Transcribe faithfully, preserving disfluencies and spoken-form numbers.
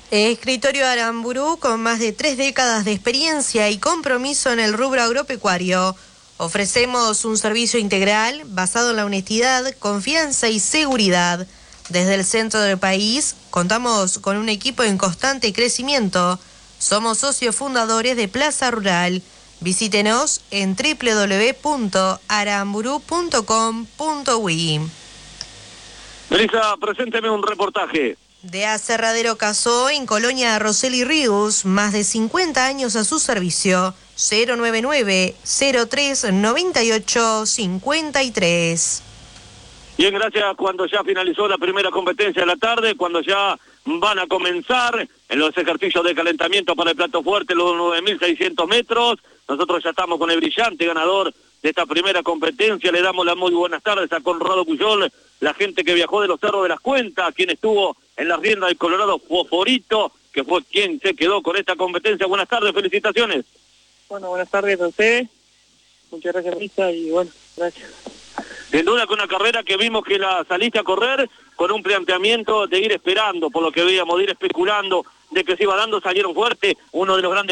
Escritorio Aramburú, con más de tres décadas de experiencia y compromiso en el rubro agropecuario. Ofrecemos un servicio integral basado en la honestidad, confianza y seguridad. Desde el centro del país contamos con un equipo en constante crecimiento. Somos socios fundadores de Plaza Rural. Visítenos en doble u doble u doble u punto aramburu punto com punto uy. Melissa, presénteme un reportaje. De Aserradero Casó, en Colonia Roseli Ríos, más de cincuenta años a su servicio. cero nueve nueve, cero tres, nueve ocho, cinco tres. Bien, gracias. Cuando ya finalizó la primera competencia de la tarde, cuando ya van a comenzar en los ejercicios de calentamiento para el plato fuerte, los nueve mil seiscientos metros, nosotros ya estamos con el brillante ganador de esta primera competencia. Le damos las muy buenas tardes a Conrado Puyol, la gente que viajó de los Cerros de las Cuentas, quien estuvo en la rienda del Colorado Fosforito, que fue quien se quedó con esta competencia. Buenas tardes, felicitaciones. Bueno, buenas tardes a ustedes. Muchas gracias, Melissa, y bueno, gracias. Sin duda que una carrera que vimos que la saliste a correr con un planteamiento de ir esperando, por lo que veíamos, de ir especulando, de que se iba dando, salieron fuerte, uno de los grandes